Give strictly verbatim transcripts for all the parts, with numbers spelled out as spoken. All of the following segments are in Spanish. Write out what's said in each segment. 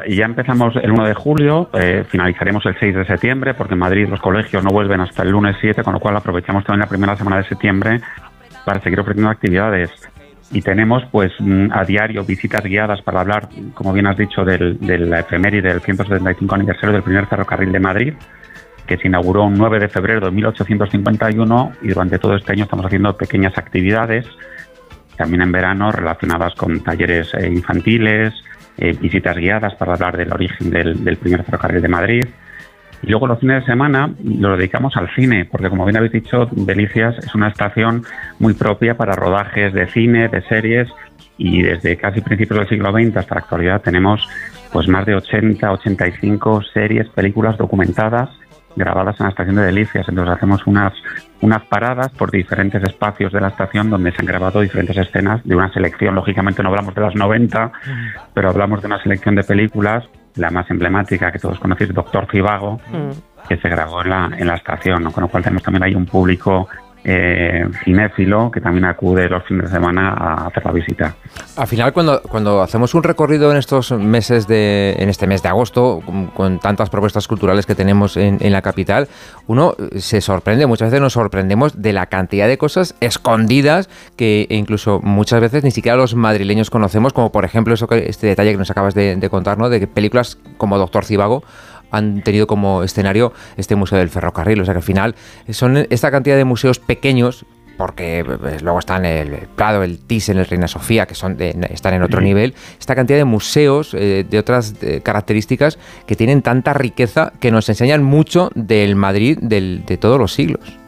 y ya empezamos el uno de julio, eh, finalizaremos el seis de septiembre, porque en Madrid los colegios no vuelven hasta el lunes siete, con lo cual aprovechamos también la primera semana de septiembre para seguir ofreciendo actividades. Y tenemos pues a diario visitas guiadas para hablar, como bien has dicho, del, de la efeméride del ciento setenta y cinco aniversario del primer ferrocarril de Madrid, que se inauguró un nueve de febrero de mil ochocientos cincuenta y uno, y durante todo este año estamos haciendo pequeñas actividades, también en verano, relacionadas con talleres eh, infantiles, eh, visitas guiadas para hablar del origen del, del primer ferrocarril de Madrid. Y luego los fines de semana los dedicamos al cine, porque como bien habéis dicho, Delicias es una estación muy propia para rodajes de cine, de series, y desde casi principios del siglo veinte hasta la actualidad tenemos pues más de ochenta, ochenta y cinco series, películas documentadas grabadas en la estación de Delicias. Entonces hacemos unas, unas paradas por diferentes espacios de la estación donde se han grabado diferentes escenas de una selección. Lógicamente no hablamos de las noventa, pero hablamos de una selección de películas. La más emblemática que todos conocéis, Doctor Zhivago, mm. que se grabó en la, en la estación, ¿no? Con lo cual tenemos también ahí un público eh, cinéfilo que también acude los fines de semana a hacer la visita. Al final, cuando, cuando hacemos un recorrido en estos meses de, en este mes de agosto, con, con tantas propuestas culturales que tenemos en, en la capital, uno se sorprende, muchas veces nos sorprendemos de la cantidad de cosas escondidas que incluso muchas veces ni siquiera los madrileños conocemos, como por ejemplo eso que, este detalle que nos acabas de, de contar, ¿no? De que películas como Doctor Zhivago han tenido como escenario este Museo del Ferrocarril. O sea que al final son esta cantidad de museos pequeños, porque pues, luego están el Prado, el Thyssen, el Reina Sofía, que son de, están en otro sí. nivel, esta cantidad de museos eh, de otras de características que tienen tanta riqueza que nos enseñan mucho del Madrid del, de todos los siglos.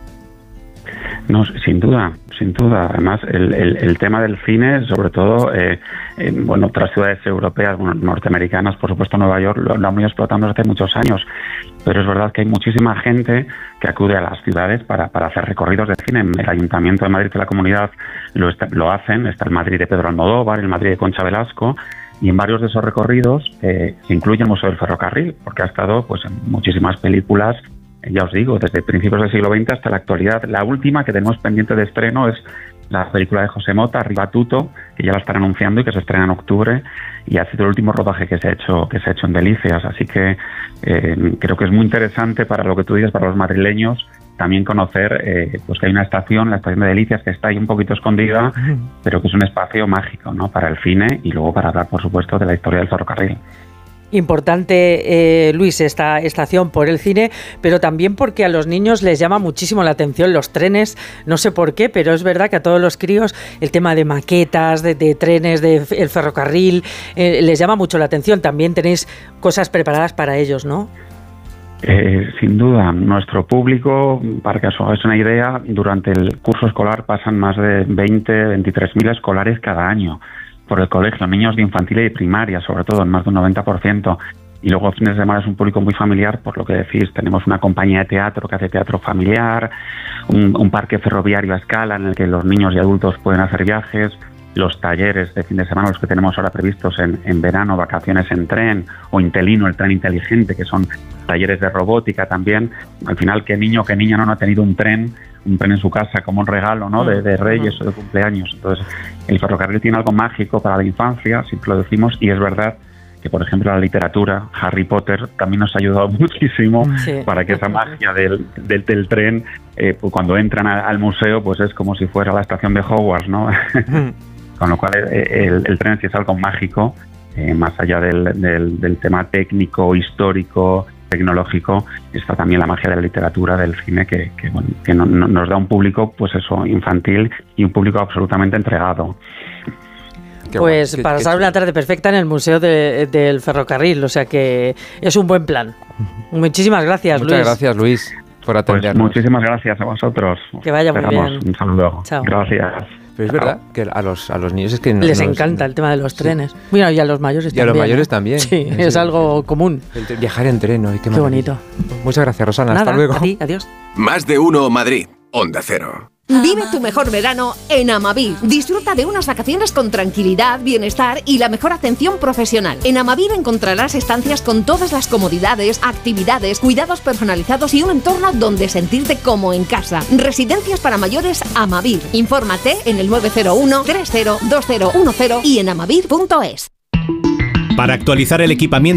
No, sin duda, sin duda. Además, el, el, el tema del cine, sobre todo, eh, en bueno, otras ciudades europeas, bueno, norteamericanas, por supuesto Nueva York, lo, lo han ido explotando desde hace muchos años. Pero es verdad que hay muchísima gente que acude a las ciudades para, para hacer recorridos de cine. El Ayuntamiento de Madrid y la Comunidad lo, está, lo hacen. Está el Madrid de Pedro Almodóvar, el Madrid de Concha Velasco. Y en varios de esos recorridos eh, se incluye el Museo del Ferrocarril, porque ha estado pues en muchísimas películas. Ya os digo, desde principios del siglo veinte hasta la actualidad. La última que tenemos pendiente de estreno es la película de José Mota, Arriba Tuto, que ya la están anunciando y que se estrena en octubre, y ha sido el último rodaje que se ha hecho que se ha hecho en Delicias. Así que eh, creo que es muy interesante para lo que tú dices, para los madrileños, también conocer eh, pues que hay una estación, la estación de Delicias, que está ahí un poquito escondida, pero que es un espacio mágico, ¿no? Para el cine y luego para hablar, por supuesto, de la historia del ferrocarril. Importante, eh, Luis, esta estación por el cine, pero también porque a los niños les llama muchísimo la atención los trenes, no sé por qué, pero es verdad que a todos los críos el tema de maquetas, de, de trenes, de el ferrocarril, eh, les llama mucho la atención. También tenéis cosas preparadas para ellos, ¿no? Eh, sin duda, nuestro público, para que os hagáis una idea, durante el curso escolar pasan más de veinte, veintitrés mil escolares cada año por el colegio, niños de infantil y de primaria, sobre todo, en más de un noventa por ciento. Y luego fines de semana es un público muy familiar, por lo que decís, tenemos una compañía de teatro que hace teatro familiar, un, un parque ferroviario a escala en el que los niños y adultos pueden hacer viajes, los talleres de fin de semana, los que tenemos ahora previstos en, en verano, vacaciones en tren, o Intelino, el tren inteligente, que son talleres de robótica también. Al final, ¿qué niño, qué niña no, no ha tenido un tren, un tren en su casa como un regalo, ¿no? de, de Reyes o de cumpleaños? Entonces, el ferrocarril tiene algo mágico para la infancia, siempre lo decimos, y es verdad que, por ejemplo, la literatura, Harry Potter, también nos ha ayudado muchísimo sí. para que esa magia del, del, del tren, eh, pues cuando entran a, al museo, pues es como si fuera la estación de Hogwarts, ¿no? Con lo cual el, el, el tren sí es algo mágico, eh, más allá del, del, del tema técnico, histórico, tecnológico, está también la magia de la literatura, del cine, que, que, bueno, que no, no, nos da un público, pues eso, infantil, y un público absolutamente entregado. Qué pues bueno, para pasar una tarde perfecta en el Museo de, del Ferrocarril, o sea que es un buen plan. Muchísimas gracias, Muchas Luis. Muchas gracias, Luis, por atendernos. Pues muchísimas gracias a vosotros. Que vaya muy Esperamos. bien. Un saludo. Chao. Gracias. Pero es verdad que a los, a los niños es que no, les no, encanta no, el tema de los sí. trenes. Bueno, y a los mayores y también. Y a los mayores ¿eh? también. Sí, es, es algo común. El, el viajar en tren, ¿no? Qué, Qué bonito. Muchas gracias, Rosana. Nada, hasta luego. A ti, adiós. Más de uno Madrid. Onda Cero. Vive tu mejor verano en Amavir. Disfruta de unas vacaciones con tranquilidad, bienestar y la mejor atención profesional. En Amavir encontrarás estancias con todas las comodidades, actividades, cuidados personalizados y un entorno donde sentirte como en casa. Residencias para mayores Amavir. Infórmate en el nueve cero uno, tres cero, dos cero uno cero y en amavir punto es. Para actualizar el equipamiento